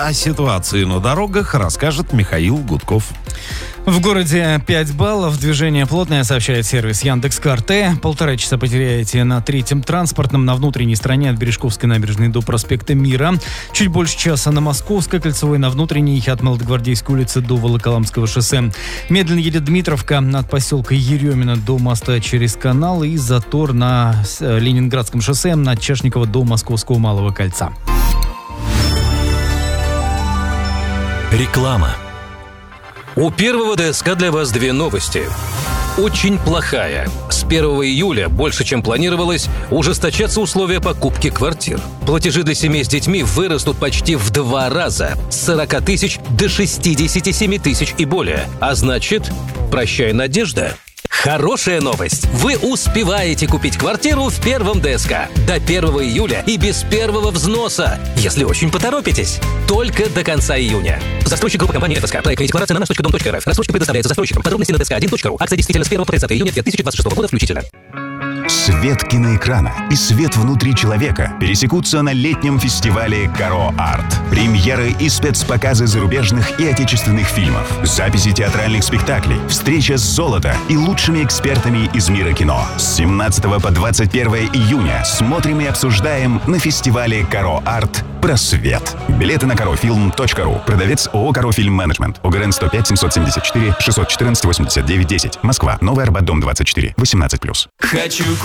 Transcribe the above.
о ситуации на дорогах расскажет Михаил Гудков. В городе 5 баллов, движение плотное, сообщает сервис Яндекс.Карте. 1,5 часа потеряете на третьем транспортном на внутренней стороне от Бережковской набережной до проспекта Мира. Чуть больше часа на Московской кольцевой, на внутренней от Молодогвардейской улицы до Волоколамского шоссе. Медленно едет Дмитровка от поселка Еремина до моста через канал и затор на Ленинградском шоссе от Чашникова до Московского Малого кольца. Реклама. У первого ДСК для вас две новости. Очень плохая. С 1 июля, больше чем планировалось, ужесточатся условия покупки квартир. Платежи для семей с детьми вырастут почти в 2 раза. С 40 тысяч до 67 тысяч и более. А значит, прощай, надежда. Хорошая новость! Вы успеваете купить квартиру в первом ДСК до 1 июля и без первого взноса, если очень поторопитесь. Только до конца июня. Застройщик группы компании ФСК. Проект декларация на наш.дом.рф. Рассрочка предоставляется застройщикам. Подробности на dsk1.ru. Акция действительно с 1 по 30 июня 2026 года включительно. Свет киноэкрана и свет внутри человека пересекутся на летнем фестивале «Каро Арт». Премьеры и спецпоказы зарубежных и отечественных фильмов, записи театральных спектаклей, встреча с золото и лучшими экспертами из мира кино. С 17 по 21 июня смотрим и обсуждаем на фестивале «Каро Арт» «Просвет». Билеты на karofilm.ru. Продавец ООО «Каро Фильм Менеджмент». ОГРН 105 774 614 89 10. Москва. Новый Арбат, дом 24. 18+. Хочу